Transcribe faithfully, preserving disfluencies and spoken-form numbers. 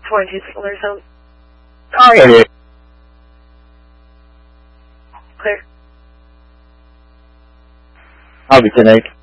four and two signal zone. Sorry. Clear. I'll be ten eight.